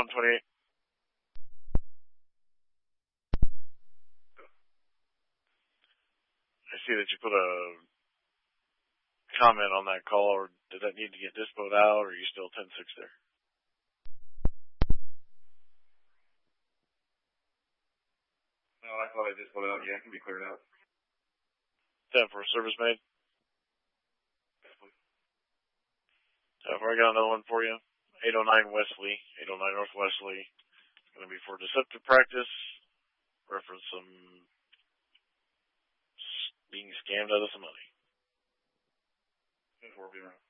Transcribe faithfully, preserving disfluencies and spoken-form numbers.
one twenty-eight. I see that you put a comment on that call, or did that need to get dispoed out, or are you still ten six there? No, I thought I dispoed it out. Yeah, it can be cleared out. ten for a service made. I've already got another one for you. eight oh nine Wesley, eight oh nine North Wesley. It's going to be for deceptive practice. Reference some being scammed out of some money. ten four, be around.